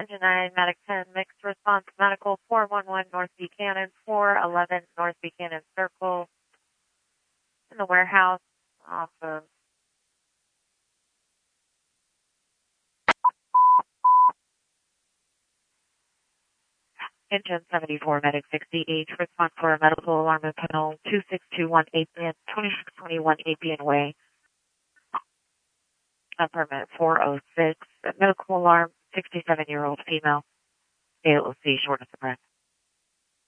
Engine 9, Medic 10, mixed response medical 411 North Buchanan, 411 North Buchanan Circle, in the warehouse off of Engine 74, Medic 60H, response for a medical alarm in panel 2621 APN, 2621 APN Way, permit 406, medical alarm, 67-year-old female, AOC, shortness of breath.